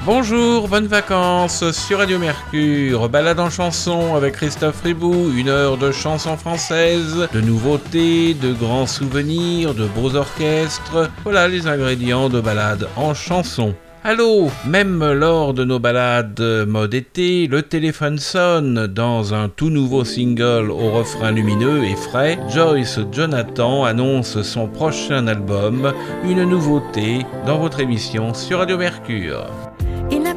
Bonjour, bonnes vacances sur Radio Mercure, balade en chanson avec Christophe Ribou, 1 heure de chansons françaises, de nouveautés, de grands souvenirs, de beaux orchestres, voilà les ingrédients de balade en chanson. Allô, même lors de nos balades mode été, le téléphone sonne. Dans un tout nouveau single au refrain lumineux et frais, Joyce Jonathan annonce son prochain album, une nouveauté dans votre émission sur Radio Mercure.